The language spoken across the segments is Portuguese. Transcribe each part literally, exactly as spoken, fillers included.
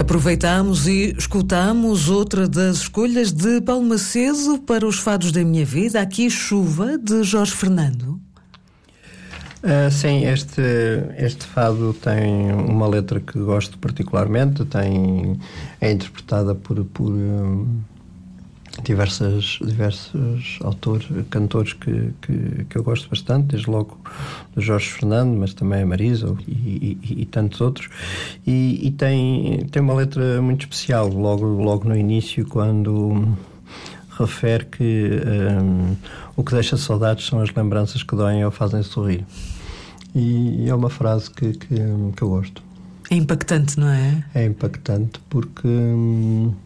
Aproveitamos e escutamos outra das escolhas de Paulo Macedo para os fados da minha vida. Aqui Chuva, de Jorge Fernando. Uh, sim, este, este fado tem uma letra que gosto particularmente, tem, é interpretada por, por um, diversas, diversos autores, cantores que, que, que eu gosto bastante, desde logo do Jorge Fernando, mas também a Marisa e, e, e tantos outros, e, e tem, tem uma letra muito especial, logo, logo no início, quando refere que um, o que deixa saudades são as lembranças que doem ou fazem sorrir. E é uma frase que, que, que eu gosto. É impactante, não é? É impactante porque hum,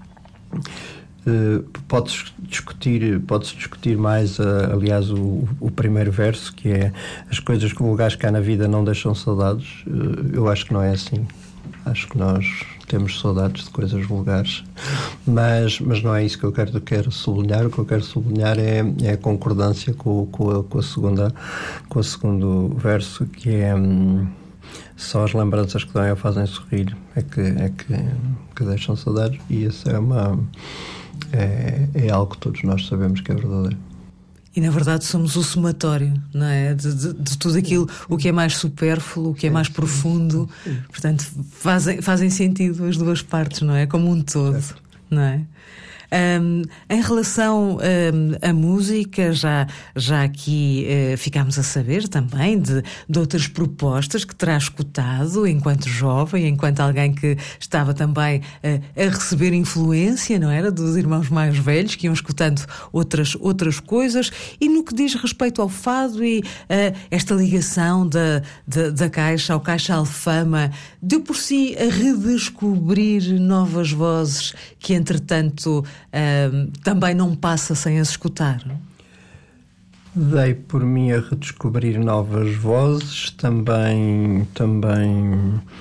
uh, pode-se discutir, pode-se discutir mais, uh, aliás, o, o primeiro verso, que é as coisas vulgares que há na vida não deixam saudades. Uh, eu acho que não é assim. Acho que nós temos saudades de coisas vulgares, mas, mas não é isso que eu quero, quero sublinhar. O que eu quero sublinhar é, é a concordância com, com, a, com, a segunda, com o segundo verso, que é hum, só as lembranças que dão e fazem sorrir é que, é que, que deixam saudades, e isso é, uma, é, é algo que todos nós sabemos que é verdadeiro. E, na verdade, somos o somatório, não é? De, de, de tudo aquilo, o que é mais supérfluo, o que é mais profundo. Portanto, fazem, fazem sentido as duas partes, não é? Como um todo, não é? Um, em relação um, à música, já, já aqui uh, ficámos a saber também de, de outras propostas que terá escutado enquanto jovem, enquanto alguém que estava também uh, a receber influência, não era? Dos irmãos mais velhos, que iam escutando outras, outras coisas. E no que diz respeito ao fado e uh, esta ligação da, da, da Caixa ao Caixa Alfama, deu por si a redescobrir novas vozes que, entretanto, Uh, também não passa sem as escutar? Dei por mim a redescobrir novas vozes, também, também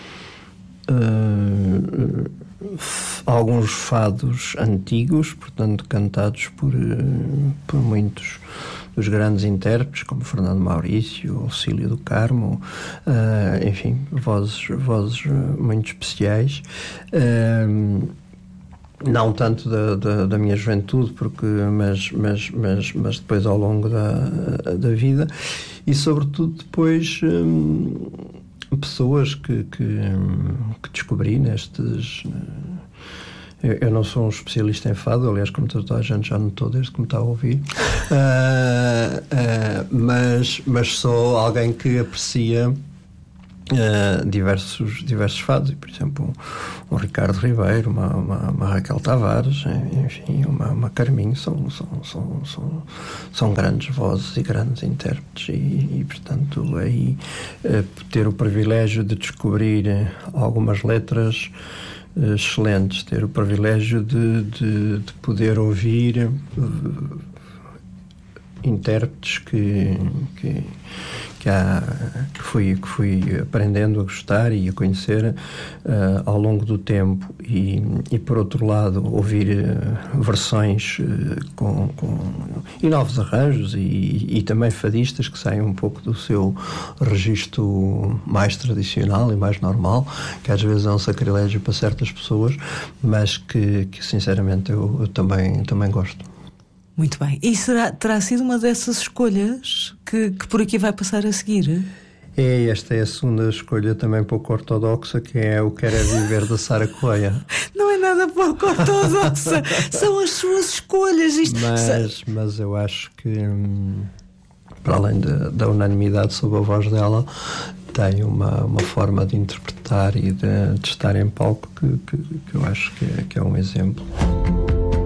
uh, alguns fados antigos, portanto cantados por, uh, por muitos dos grandes intérpretes, como Fernando Maurício, Cílio do Carmo, uh, enfim, vozes, vozes muito especiais. Uh, Não tanto da, da, da minha juventude, porque, mas, mas, mas, mas depois ao longo da, da vida, e sobretudo depois hum, pessoas que, que, que descobri nestes... Eu, eu não sou um especialista em fado, aliás, como toda a gente já notou desde que me está a ouvir, uh, uh, mas, mas sou alguém que aprecia Uh, diversos, diversos fados, e, por exemplo, um, um Ricardo Ribeiro, uma, uma, uma Raquel Tavares, enfim, uma, uma Carminho, são, são, são, são, são grandes vozes e grandes intérpretes, e, e portanto, aí uh, ter o privilégio de descobrir algumas letras uh, excelentes, ter o privilégio de, de, de poder ouvir uh, intérpretes que, que Que, há, que, fui, que fui aprendendo a gostar e a conhecer uh, ao longo do tempo, e, e por outro lado ouvir uh, versões uh, com, com, e novos arranjos, e, e também fadistas que saem um pouco do seu registro mais tradicional e mais normal, que às vezes é um sacrilégio para certas pessoas, mas que, que sinceramente eu, eu também, também gosto. Muito bem. E será, terá sido uma dessas escolhas que, que por aqui vai passar a seguir? É, esta é a segunda escolha também pouco ortodoxa, que é o Quero é Viver, da Sara Correia. Não é nada pouco ortodoxa, são as suas escolhas. Isto... Mas, mas eu acho que, hum, para além de, da unanimidade sobre a voz dela, tem uma, uma forma de interpretar e de, de estar em palco que, que, que eu acho que é, que é um exemplo.